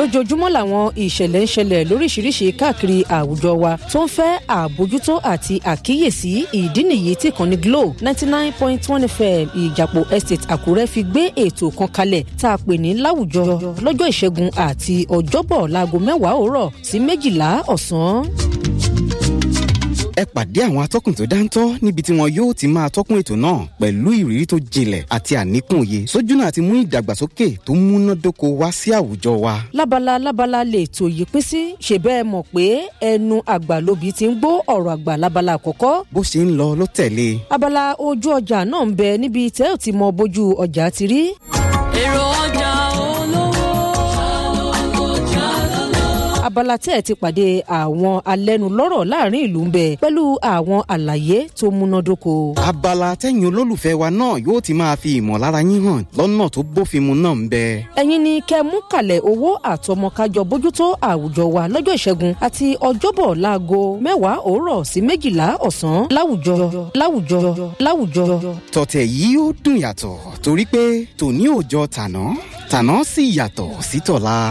lójoojúmọ́ làwọn ìṣẹ̀lẹ̀ ń ṣẹlẹ̀ lóríṣiríṣi káàkiri àwùjọ wa tó ń fẹ́ àbójútó àti àkíyèsí. ìdí nìyí tí ìkànnì Glo 99.1 FM Ìjàpọ̀ Estate Àkúrẹ́ fi gbé ètò kan kalẹ̀ tá a pè ní láwùjọ lọ́jọ́ ìṣẹ́gun àti ọjọ́bọ̀ láago 10 òwúrọ̀ sí 12 ọ̀sán. Ẹ pàdé àwọn atọ́kùn tó dáńtọ́ níbi tí wọn yóò ti máa tọ́kùn ètò náà pẹ̀lú ìrírí tó jinlẹ̀ àti àníkún òye sójúnà àti mú ìdàgbàsókè tó múnádóko wá sí àwùjọ wa. Lábala lè tò yí pín sí ṣe bẹ́ẹ̀ mọ̀ pé ẹnu àgbà lóbi ti ń gbó ọ̀rọ̀ àgbà lábala àkọ́kọ́. Bó ṣe ń lọ ló tẹ̀lé. Abala ojú ọjà náà ń bẹ níbi tẹ́ ò ti mọ bójú ọjà ti rí. Èrò ọjà abala tẹ́ ẹ̀ ti pàdé àwọn alẹ́nulọ́rọ̀ láàrin ìlú ń bẹ pẹ̀lú àwọn àlàyé tó múnádóko. Abala tẹ́yin olólùfẹ́ wa náà yóò ti máa fi ìmọ̀lára yín hàn lọ́nà tó bófin mu náà ń bẹ. ẹ̀yin ni kẹ́ mú kalẹ̀ owó àtọmọkájọ bójútó àwùjọ wa lọ́jọ́ ìṣẹ́gun àti ọjọ́bọ̀ láago 10 òwúrọ̀ sí 12 ọ̀sán. láwùjọ. Tọ̀tẹ̀ yìí ó dùn yàtọ̀ torí pé tòní ò jọ tàná sì yàtọ̀ sí tọ̀la.